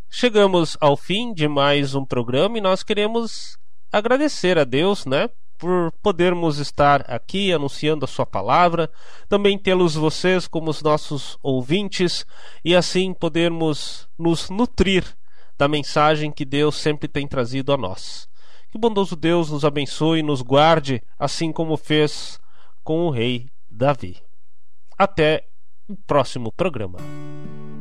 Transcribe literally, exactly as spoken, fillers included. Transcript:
chegamos ao fim de mais um programa e nós queremos agradecer a Deus, né, por podermos estar aqui anunciando a sua palavra, também tê-los vocês como os nossos ouvintes e assim podermos nos nutrir da mensagem que Deus sempre tem trazido a nós. Que o bondoso Deus nos abençoe e nos guarde, assim como fez com o rei Davi. Até o próximo programa.